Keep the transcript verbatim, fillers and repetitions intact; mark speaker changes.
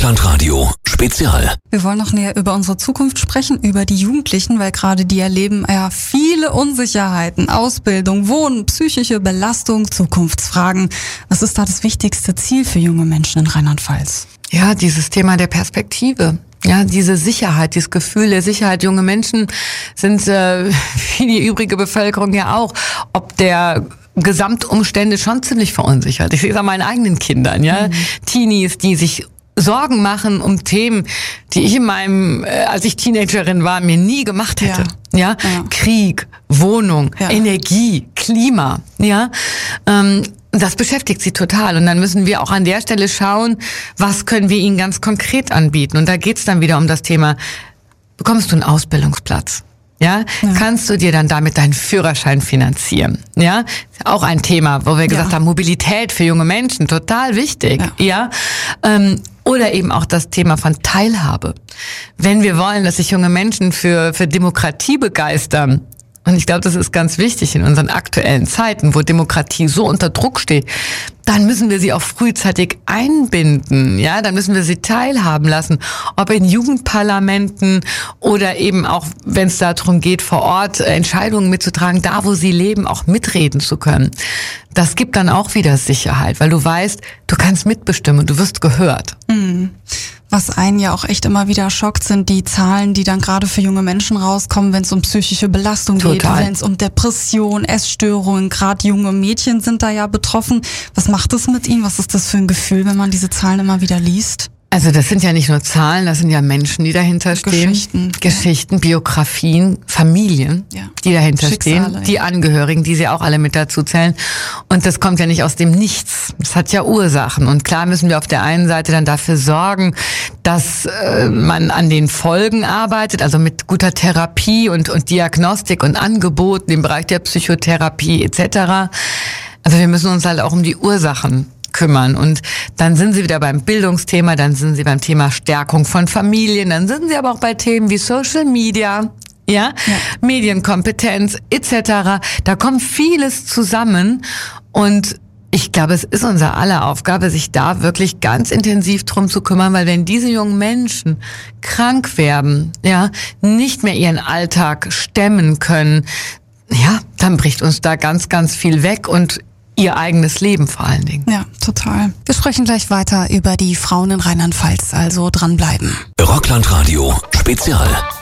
Speaker 1: Rockland-Radio Spezial.
Speaker 2: Wir wollen noch näher über unsere Zukunft sprechen, über die Jugendlichen, weil gerade die erleben ja viele Unsicherheiten, Ausbildung, Wohnen, psychische Belastung, Zukunftsfragen. Was ist da das wichtigste Ziel für junge Menschen in Rheinland-Pfalz?
Speaker 3: Ja, dieses Thema der Perspektive. Ja, diese Sicherheit, dieses Gefühl der Sicherheit. Junge Menschen sind, äh, wie die übrige Bevölkerung ja auch, ob der Gesamtumstände schon ziemlich verunsichert. Ich sehe es an meinen eigenen Kindern, ja. Mhm. Teenies, die sich Sorgen machen um Themen, die ich in meinem, äh, als ich Teenagerin war, mir nie gemacht hätte. Ja, ja? ja. Krieg, Wohnung, ja. Energie, Klima, ja. Ähm, das beschäftigt sie total. Und dann müssen wir auch an der Stelle schauen, was können wir ihnen ganz konkret anbieten. Und da geht's dann wieder um das Thema, bekommst du einen Ausbildungsplatz? Ja? ja, kannst du dir dann damit deinen Führerschein finanzieren? Ja, auch ein Thema, wo wir gesagt ja. haben, Mobilität für junge Menschen, total wichtig. Ja, ja? Ähm, oder eben auch das Thema von Teilhabe. Wenn wir wollen, dass sich junge Menschen für für Demokratie begeistern, und ich glaube, das ist ganz wichtig in unseren aktuellen Zeiten, wo Demokratie so unter Druck steht, dann müssen wir sie auch frühzeitig einbinden, ja, dann müssen wir sie teilhaben lassen, ob in Jugendparlamenten oder eben auch, wenn es darum geht, vor Ort Entscheidungen mitzutragen, da wo sie leben, auch mitreden zu können. Das gibt dann auch wieder Sicherheit, weil du weißt, du kannst mitbestimmen, du wirst gehört.
Speaker 2: Mhm. Was einen ja auch echt immer wieder schockt, sind die Zahlen, die dann gerade für junge Menschen rauskommen, wenn es um psychische Belastung Total. geht, wenn es um Depression, Essstörungen, gerade junge Mädchen sind da ja betroffen. Was macht es mit ihnen? Was ist das für ein Gefühl, wenn man diese Zahlen immer wieder liest?
Speaker 3: Also das sind ja nicht nur Zahlen, das sind ja Menschen, die dahinter stehen.
Speaker 2: Geschichten.
Speaker 3: Geschichten, ja. Biografien, Familien, ja. die dahinter Schicksale, stehen. Die ja. Angehörigen, die sie auch alle mit dazu zählen. Und das kommt ja nicht aus dem Nichts. Das hat ja Ursachen. Und klar müssen wir auf der einen Seite dann dafür sorgen, dass äh, man an den Folgen arbeitet, also mit guter Therapie und, und Diagnostik und Angeboten im Bereich der Psychotherapie et cetera. Also wir müssen uns halt auch um die Ursachen kümmern. Und dann sind sie wieder beim Bildungsthema, dann sind sie beim Thema Stärkung von Familien, dann sind sie aber auch bei Themen wie Social Media, ja, ja. Medienkompetenz et cetera. Da kommt vieles zusammen und ich glaube, es ist unser aller Aufgabe, sich da wirklich ganz intensiv drum zu kümmern, weil wenn diese jungen Menschen krank werden, ja, nicht mehr ihren Alltag stemmen können, ja, dann bricht uns da ganz, ganz viel weg und ihr eigenes Leben vor allen Dingen.
Speaker 2: Ja, total. Wir sprechen gleich weiter über die Frauen in Rheinland-Pfalz, also dranbleiben.
Speaker 1: Rockland-Radio Spezial.